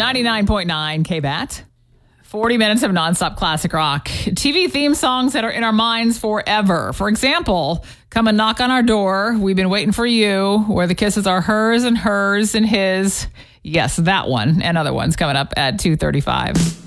99.9 KBAT. 40 minutes of nonstop classic rock. TV theme songs that are in our minds forever. For example, Come and Knock on Our Door, We've Been Waiting for You, where the kisses are hers and his. Yes, that one and other ones coming up at 2:35.